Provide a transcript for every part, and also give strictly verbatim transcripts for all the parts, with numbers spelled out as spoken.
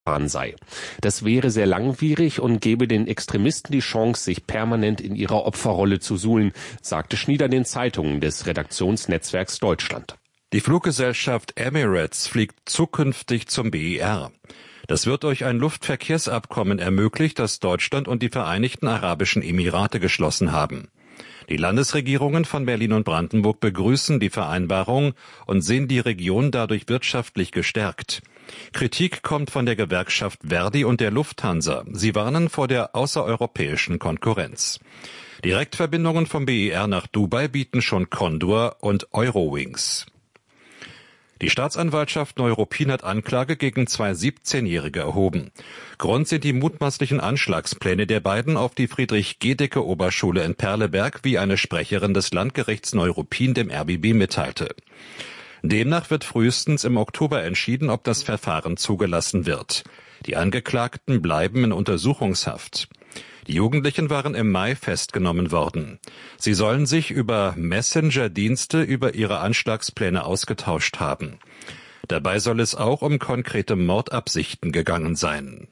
sei. Das wäre sehr langwierig und gebe den Extremisten die Chance, sich permanent in ihrer Opferrolle zu suhlen, sagte Schnieder den Zeitungen des Redaktionsnetzwerks Deutschland. Die Fluggesellschaft Emirates fliegt zukünftig zum B E R. Das wird durch ein Luftverkehrsabkommen ermöglicht, das Deutschland und die Vereinigten Arabischen Emirate geschlossen haben. Die Landesregierungen von Berlin und Brandenburg begrüßen die Vereinbarung und sehen die Region dadurch wirtschaftlich gestärkt. Kritik kommt von der Gewerkschaft Verdi und der Lufthansa. Sie warnen vor der außereuropäischen Konkurrenz. Direktverbindungen vom B E R nach Dubai bieten schon Condor und Eurowings. Die Staatsanwaltschaft Neuruppin hat Anklage gegen zwei siebzehnjährige erhoben. Grund sind die mutmaßlichen Anschlagspläne der beiden auf die Friedrich-Gedecke-Oberschule in Perleberg, wie eine Sprecherin des Landgerichts Neuruppin dem R B B mitteilte. Demnach wird frühestens im Oktober entschieden, ob das Verfahren zugelassen wird. Die Angeklagten bleiben in Untersuchungshaft. Die Jugendlichen waren im Mai festgenommen worden. Sie sollen sich über Messenger-Dienste über ihre Anschlagspläne ausgetauscht haben. Dabei soll es auch um konkrete Mordabsichten gegangen sein.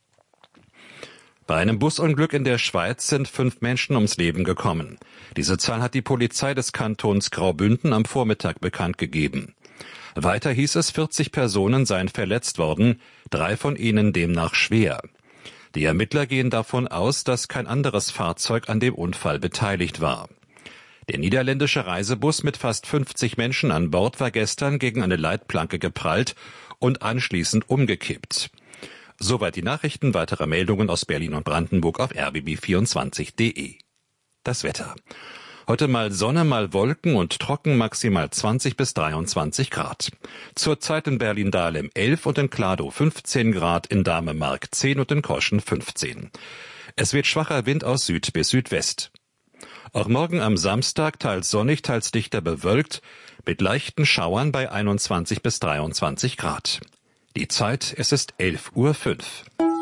Bei einem Busunglück in der Schweiz sind fünf Menschen ums Leben gekommen. Diese Zahl hat die Polizei des Kantons Graubünden am Vormittag bekannt gegeben. Weiter hieß es, vierzig Personen seien verletzt worden, drei von ihnen demnach schwer. Die Ermittler gehen davon aus, dass kein anderes Fahrzeug an dem Unfall beteiligt war. Der niederländische Reisebus mit fast fünfzig Menschen an Bord war gestern gegen eine Leitplanke geprallt und anschließend umgekippt. Soweit die Nachrichten, weitere Meldungen aus Berlin und Brandenburg auf r b b vierundzwanzig punkt d e. Das Wetter. Heute mal Sonne, mal Wolken und trocken, maximal zwanzig bis dreiundzwanzig Grad. Zurzeit in Berlin-Dahlem elf und in Kladow fünfzehn Grad, in Damemark zehn und in Koschen fünfzehn. Es wird schwacher Wind aus Süd bis Südwest. Auch morgen am Samstag teils sonnig, teils dichter bewölkt, mit leichten Schauern bei einundzwanzig bis dreiundzwanzig Grad. Die Zeit, es ist elf Uhr fünf.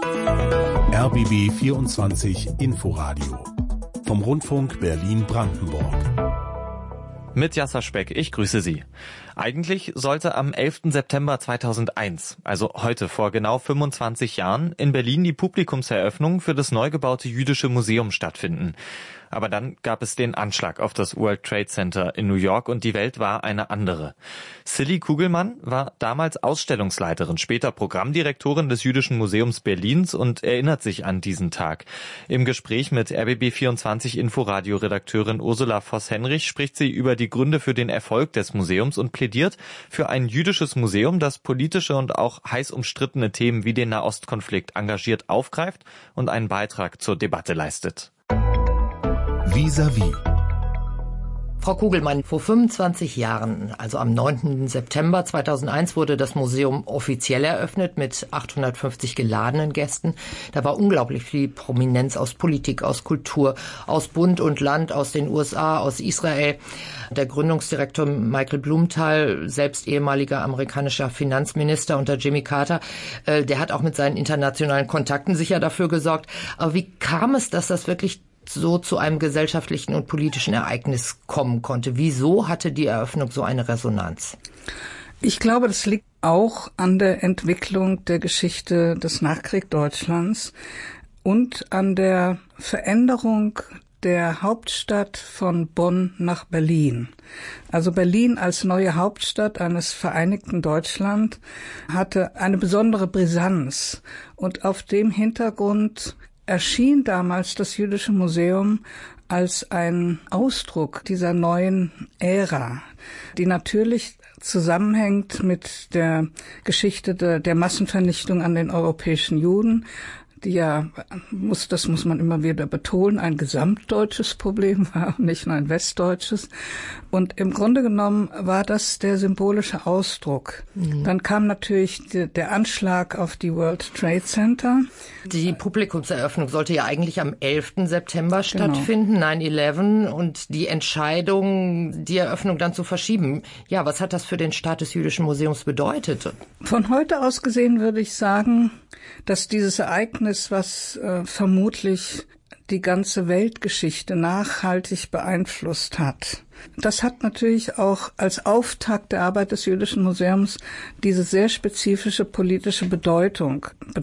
R B B vierundzwanzig Inforadio vom Rundfunk Berlin-Brandenburg. Mit Jasser Speck, ich grüße Sie. Eigentlich sollte am elften September zweitausendeins, also heute vor genau fünfundzwanzig Jahren, in Berlin die Publikumseröffnung für das neu gebaute Jüdische Museum stattfinden. Aber dann gab es den Anschlag auf das World Trade Center in New York und die Welt war eine andere. Silly Kugelmann war damals Ausstellungsleiterin, später Programmdirektorin des Jüdischen Museums Berlins und erinnert sich an diesen Tag. Im Gespräch mit R B B vierundzwanzig Inforadio-Redakteurin Ursula Voss-Henrich spricht sie über die Gründe für den Erfolg des Museums und plädiert für ein jüdisches Museum, das politische und auch heiß umstrittene Themen wie den Nahostkonflikt engagiert aufgreift und einen Beitrag zur Debatte leistet. Vis-à-vis. Frau Kugelmann, vor fünfundzwanzig Jahren, also am neunten September zweitausendeins, wurde das Museum offiziell eröffnet mit achthundertfünfzig geladenen Gästen. Da war unglaublich viel Prominenz aus Politik, aus Kultur, aus Bund und Land, aus den U S A, aus Israel. Der Gründungsdirektor Michael Blumenthal, selbst ehemaliger amerikanischer Finanzminister unter Jimmy Carter, der hat auch mit seinen internationalen Kontakten sicher dafür gesorgt. Aber wie kam es, dass das wirklich so zu einem gesellschaftlichen und politischen Ereignis kommen konnte? Wieso hatte die Eröffnung so eine Resonanz? Ich glaube, das liegt auch an der Entwicklung der Geschichte des Nachkriegsdeutschlands und an der Veränderung der Hauptstadt von Bonn nach Berlin. Also Berlin als neue Hauptstadt eines vereinigten Deutschland hatte eine besondere Brisanz. Und auf dem Hintergrund erschien damals das Jüdische Museum als ein Ausdruck dieser neuen Ära, die natürlich zusammenhängt mit der Geschichte der, der Massenvernichtung an den europäischen Juden, die ja, muss, das muss man immer wieder betonen, ein gesamtdeutsches Problem war, nicht nur ein westdeutsches. Und im Grunde genommen war das der symbolische Ausdruck. Mhm. Dann kam natürlich die, der Anschlag auf die World Trade Center. Die Publikumseröffnung sollte ja eigentlich am elften September stattfinden, genau. neun elf, und die Entscheidung, die Eröffnung dann zu verschieben. Ja, was hat das für den Start des Jüdischen Museums bedeutet? Von heute aus gesehen würde ich sagen, dass dieses Ereignis, was äh, vermutlich die ganze Weltgeschichte nachhaltig beeinflusst hat. Das hat natürlich auch als Auftakt der Arbeit des Jüdischen Museums diese sehr spezifische politische Bedeutung.